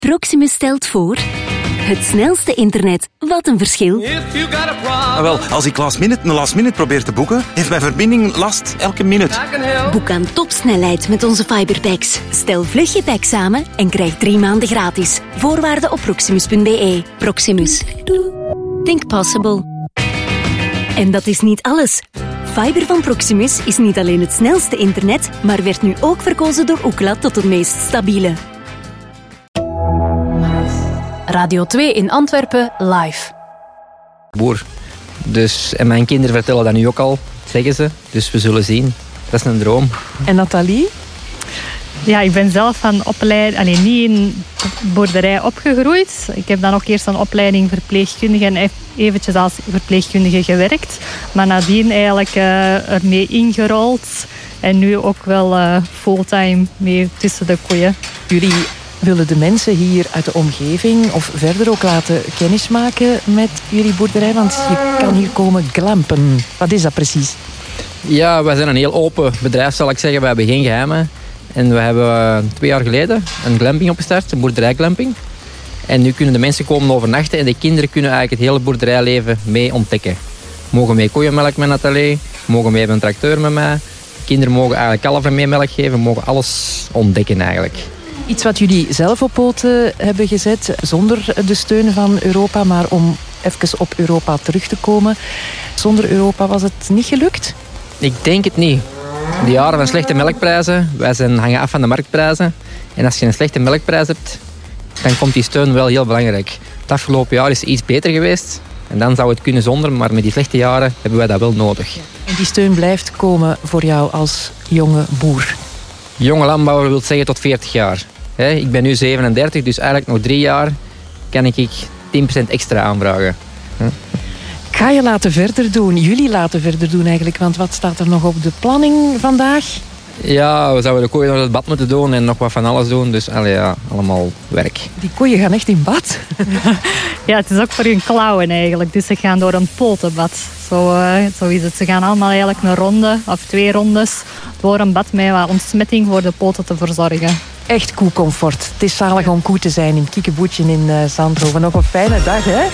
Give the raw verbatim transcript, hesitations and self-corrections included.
Proximus stelt voor... Het snelste internet. Wat een verschil. Ah, wel, als ik last minute een last minute probeer te boeken, heeft mijn verbinding last elke minuut. Boek aan topsnelheid met onze fiberpacks. Stel vlug je pack samen en krijg drie maanden gratis. Voorwaarden op proximus punt b e. Proximus. Think possible. En dat is niet alles. Fiber van Proximus is niet alleen het snelste internet, maar werd nu ook verkozen door Ookla tot het meest stabiele. Radio twee in Antwerpen, live. Boer. Dus, en mijn kinderen vertellen dat nu ook al, zeggen ze. Dus we zullen zien. Dat is een droom. En Nathalie? Ja, ik ben zelf van opleiding, alleen niet in boerderij opgegroeid. Ik heb dan ook eerst een opleiding verpleegkundige en eventjes als verpleegkundige gewerkt. Maar nadien eigenlijk uh, ermee ingerold. En nu ook wel uh, fulltime mee tussen de koeien. Jullie willen de mensen hier uit de omgeving of verder ook laten kennismaken met jullie boerderij? Want je kan hier komen glampen. Wat is dat precies? Ja, wij zijn een heel open bedrijf, zal ik zeggen. We hebben geen geheimen. En we hebben twee jaar geleden een glamping opgestart, een boerderijglamping. En nu kunnen de mensen komen overnachten en de kinderen kunnen eigenlijk het hele boerderijleven mee ontdekken. Mogen mee koeienmelk met Nathalie, mogen mee hebben een tracteur met mij. Kinderen mogen eigenlijk kalveren mee melk geven, mogen alles ontdekken eigenlijk. Iets wat jullie zelf op poten hebben gezet, zonder de steun van Europa, maar om even op Europa terug te komen. Zonder Europa was het niet gelukt? Ik denk het niet. De jaren van slechte melkprijzen, wij zijn hangen af van de marktprijzen. En als je een slechte melkprijs hebt, dan komt die steun wel heel belangrijk. Het afgelopen jaar is het iets beter geweest. En dan zou het kunnen zonder, maar met die slechte jaren hebben wij dat wel nodig. En die steun blijft komen voor jou als jonge boer? Jonge landbouwer wil zeggen tot veertig jaar. Ik ben nu zevenendertig, dus eigenlijk nog drie jaar kan ik tien procent extra aanvragen. Ik ga je laten verder doen, jullie laten verder doen eigenlijk, want wat staat er nog op de planning vandaag? Ja, we zouden de koeien nog het bad moeten doen en nog wat van alles doen, dus allee, ja, allemaal werk. Die koeien gaan echt in bad? Ja, het is ook voor hun klauwen eigenlijk, dus ze gaan door een potenbad. Zo, uh, zo is het. Ze gaan allemaal eigenlijk een ronde of twee rondes door een bad met wat ontsmetting voor de poten te verzorgen. Echt koecomfort. Het is zalig om koe te zijn in Kiekeboetje in uh, Zandhoven. Nog een fijne dag, hè?